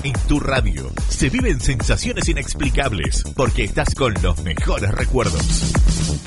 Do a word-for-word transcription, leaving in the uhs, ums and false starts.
En tu radio se viven sensaciones inexplicables porque estás con los mejores recuerdos.